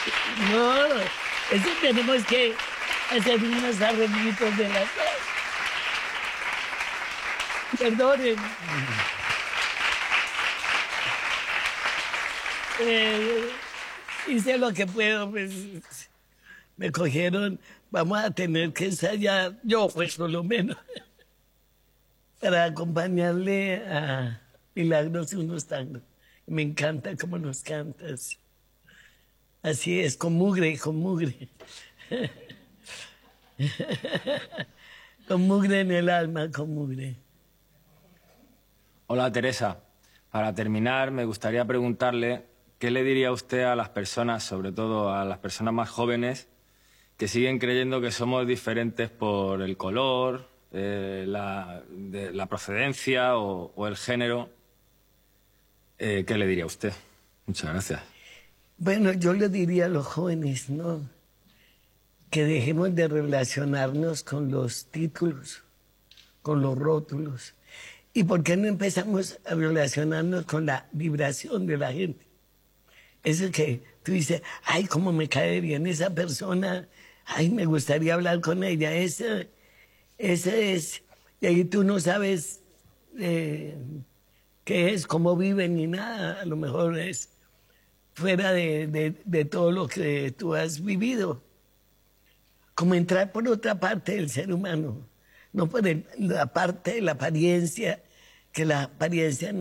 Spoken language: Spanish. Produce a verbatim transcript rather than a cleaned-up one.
No, eso tenemos que hacer unos arreglitos de las... Perdonen. Eh, hice lo que puedo, pues me cogieron, vamos a tener que ensayar, yo pues por lo menos, para acompañarle a Milagros unos tangos. Me encanta cómo nos cantas. Así es, con mugre, con mugre. Con mugre en el alma, con mugre. Hola Teresa, para terminar me gustaría preguntarle qué le diría usted a las personas, sobre todo a las personas más jóvenes, que siguen creyendo que somos diferentes por el color, eh, la, de, la procedencia o, o el género. Eh, ¿Qué le diría usted? Muchas gracias. Bueno, yo le diría a los jóvenes, ¿no? Que dejemos de relacionarnos con los títulos, con los rótulos. ¿Y por qué no empezamos a relacionarnos con la vibración de la gente? Eso que tú dices, ay, cómo me cae bien esa persona, ay, me gustaría hablar con ella. Ese, ese es, y ahí tú no sabes eh, qué es, cómo viven ni nada. A lo mejor es fuera de, de, de todo lo que tú has vivido. Como entrar por otra parte del ser humano, no por el, la parte de la apariencia, que la apariencia